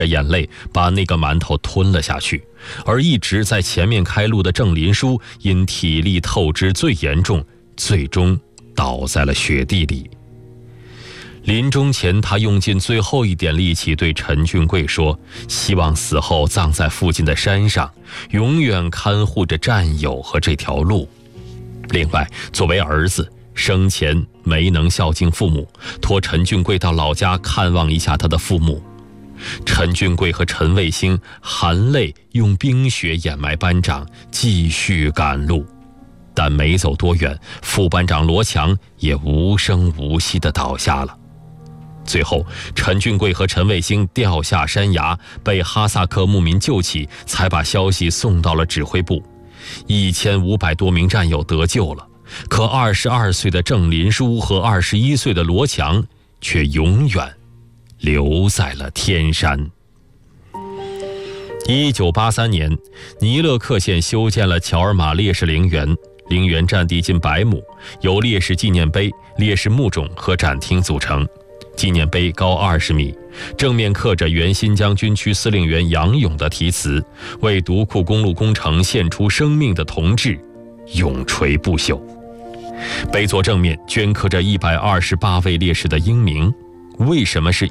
着眼泪把那个馒头吞了下去，而一直在前面开路的郑林书因体力透支最严重，最终倒在了雪地里。临终前，他用尽最后一点力气对陈俊贵说，希望死后葬在附近的山上，永远看护着战友和这条路。另外，作为儿子，生前没能孝敬父母，托陈俊贵到老家看望一下他的父母。陈俊贵和陈卫星含泪用冰雪掩埋班长，继续赶路。但没走多远，副班长罗强也无声无息地倒下了。最后，陈俊贵和陈卫星掉下山崖，被哈萨克牧民救起，才把消息送到了指挥部。1500多名战友得救了，可22岁的郑林书和21岁的罗强却永远留在了天山。1983年，尼勒克县修建了乔尔玛烈士陵园，陵园占地近100亩，由烈士纪念碑、烈士墓冢和展厅组成。纪念碑高20米，正面刻着原新疆军区司令员杨勇的题词：“为独库公路工程献出生命的同志，永垂不朽。”碑座正面镌刻着128位烈士的英名。为什么是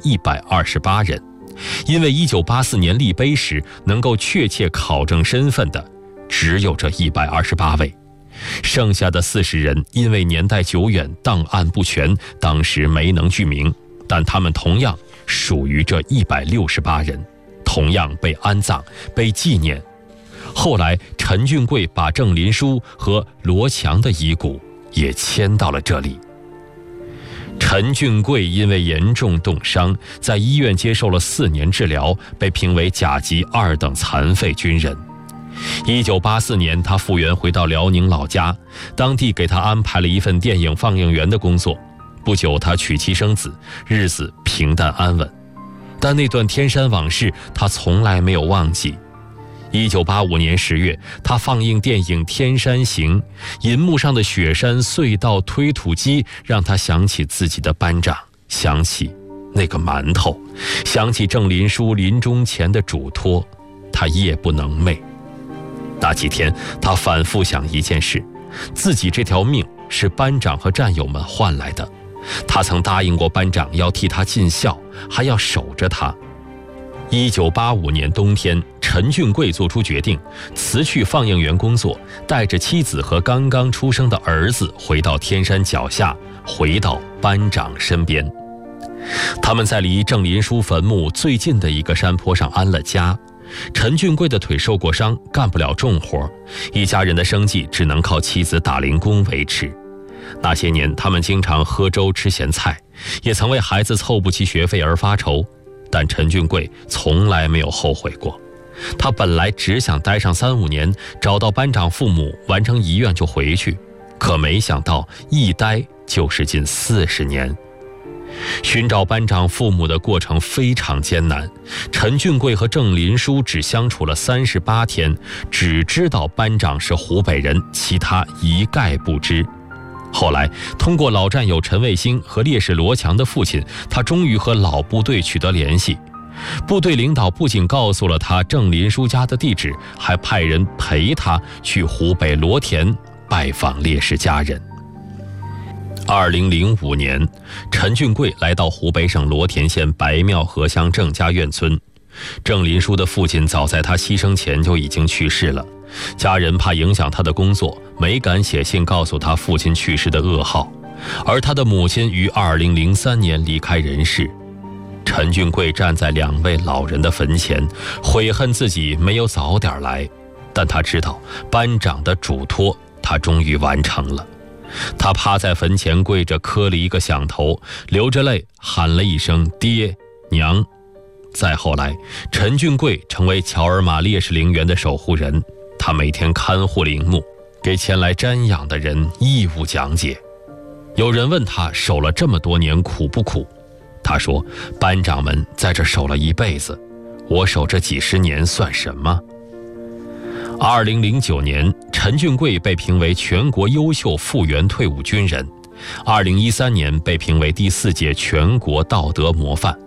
128人？因为1984年立碑时能够确切考证身份的只有这128位，剩下的40人因为年代久远，档案不全，当时没能具名，但他们同样属于这168人，同样被安葬、被纪念。后来陈俊贵把郑林书和罗强的遗骨也迁到了这里。陈俊贵因为严重冻伤，在医院接受了4年治疗，被评为甲级2等残废军人。1984年，他复员回到辽宁老家，当地给他安排了一份电影放映员的工作。不久，他娶妻生子，日子平淡安稳。但那段天山往事，他从来没有忘记。1985年10月，他放映电影《天山行》，银幕上的雪山、隧道、推土机让他想起自己的班长，想起那个馒头，想起郑林书临终前的嘱托，他夜不能寐。那几天，他反复想一件事：自己这条命是班长和战友们换来的，他曾答应过班长要替他尽孝，还要守着他。1985年冬天，陈俊贵做出决定，辞去放映员工作，带着妻子和刚刚出生的儿子回到天山脚下，回到班长身边。他们在离郑林书坟墓最近的一个山坡上安了家。陈俊贵的腿受过伤，干不了重活，一家人的生计只能靠妻子打零工维持。那些年，他们经常喝粥吃咸菜，也曾为孩子凑不齐学费而发愁。但陈俊贵从来没有后悔过，他本来只想待上3-5年，找到班长父母，完成遗愿就回去，可没想到一待就是近40年。寻找班长父母的过程非常艰难，陈俊贵和郑林书只相处了38天，只知道班长是湖北人，其他一概不知。后来通过老战友陈卫星和烈士罗强的父亲，他终于和老部队取得联系。部队领导不仅告诉了他郑林书家的地址，还派人陪他去湖北罗田拜访烈士家人。2005年，陈俊贵来到湖北省罗田县白庙河乡郑家院村。郑林书的父亲早在他牺牲前就已经去世了，家人怕影响他的工作，没敢写信告诉他父亲去世的噩耗。而他的母亲于2003年离开人世。陈俊贵站在2位老人的坟前，悔恨自己没有早点来，但他知道班长的嘱托他终于完成了。他趴在坟前跪着磕了一个响头，流着泪喊了一声爹娘。再后来，陈俊贵成为乔尔玛烈士陵园的守护人，他每天看护陵墓，给前来瞻仰的人义务讲解。有人问他守了这么多年苦不苦，他说班长们在这守了一辈子，我守这几十年算什么。2009年，陈俊贵被评为全国优秀复员退伍军人，2013年被评为第4届全国道德模范。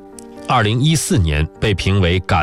2014年被评为感